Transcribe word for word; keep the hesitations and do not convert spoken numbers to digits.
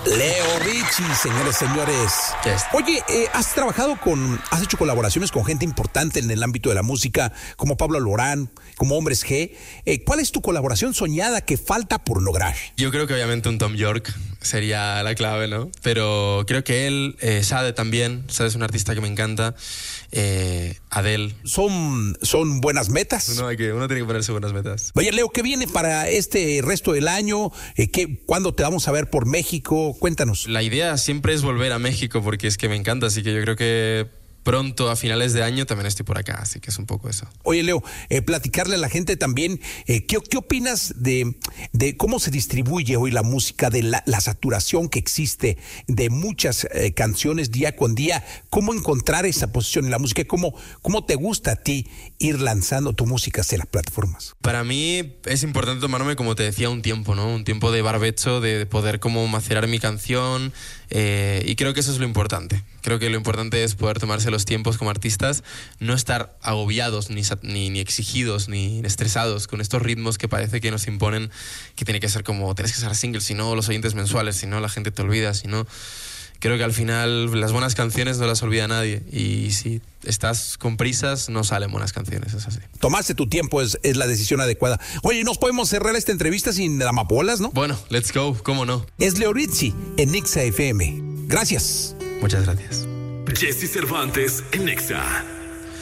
Leo Richie, señores, señores. Oye, eh, has trabajado con, has hecho colaboraciones con gente importante en el ámbito de la música, como Pablo Alborán, como Hombres G. Eh, ¿Cuál es tu colaboración soñada que falta por lograr? Yo creo que obviamente un Tom York sería la clave, ¿no? Pero creo que él, eh, Sade también, Sade es un artista que me encanta, eh, Adele. Son, son buenas metas. Uno, hay que, uno tiene que ponerse buenas metas. Oye, Leo, ¿qué viene para este resto del año? Eh, ¿qué, ¿Cuándo te vamos a ver por México? Cuéntanos. La idea siempre es volver a México porque es que me encanta, así que yo creo que pronto, a finales de año, también estoy por acá, así que es un poco eso. Oye, Leo, eh, platicarle a la gente también, eh, ¿qué, ¿qué opinas de, de cómo se distribuye hoy la música, de la, la saturación que existe de muchas eh, canciones día con día? ¿Cómo encontrar esa posición en la música? ¿Cómo, ¿Cómo te gusta a ti ir lanzando tu música hacia las plataformas? Para mí es importante tomarme, como te decía, un tiempo, ¿no? Un tiempo de barbecho, de poder como macerar mi canción, eh, y creo que eso es lo importante. Creo que lo importante es poder tomarse los tiempos como artistas, no estar agobiados, ni, ni, ni exigidos, ni estresados con estos ritmos que parece que nos imponen, que tiene que ser como, tienes que ser single, si no los oyentes mensuales, si no la gente te olvida, si no... Creo que al final las buenas canciones no las olvida nadie, y si estás con prisas no salen buenas canciones, es así. Tomarse tu tiempo es, es la decisión adecuada. Oye, ¿nos podemos cerrar esta entrevista sin amapolas, no? Bueno, let's go, ¿cómo no? Es Leo Richie en Nexa F M. Gracias. Muchas gracias. Jesse Cervantes en Nexa.